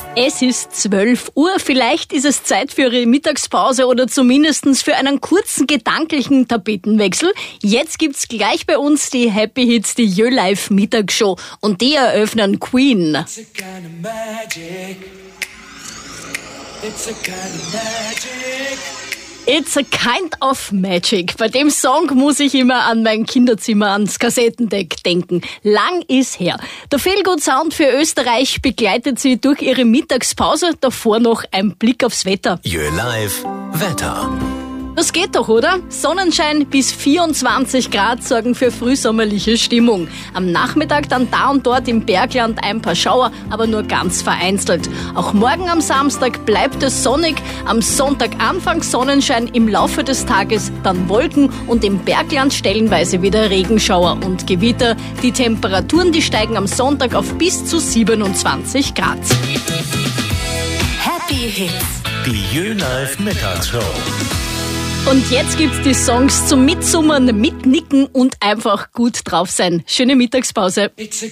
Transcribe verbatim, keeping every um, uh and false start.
Es ist zwölf Uhr, vielleicht ist es Zeit für Ihre Mittagspause oder zumindest für einen kurzen gedanklichen Tapetenwechsel. Jetzt gibt's gleich bei uns die Happy Hits, die Jö-Live Mittagsshow und die eröffnen Queen. It's a kind of magic. It's a kind of magic. It's a kind of magic. Bei dem Song muss ich immer an mein Kinderzimmer, ans Kassettendeck denken. Lang ist her. Der Feelgood Sound für Österreich begleitet Sie durch Ihre Mittagspause. Davor noch ein Blick aufs Wetter. Jö-Live Wetter. Das geht doch, oder? Sonnenschein bis vierundzwanzig Grad sorgen für frühsommerliche Stimmung. Am Nachmittag dann da und dort im Bergland ein paar Schauer, aber nur ganz vereinzelt. Auch morgen am Samstag bleibt es sonnig. Am Sonntag Anfang Sonnenschein, im Laufe des Tages dann Wolken und im Bergland stellenweise wieder Regenschauer und Gewitter. Die Temperaturen, die steigen am Sonntag auf bis zu siebenundzwanzig Grad. Happy Hits. Die Jö-Live Mittagsshow. Und jetzt gibt's die Songs zum Mitsummern, Mitnicken und einfach gut drauf sein. Schöne Mittagspause. It's a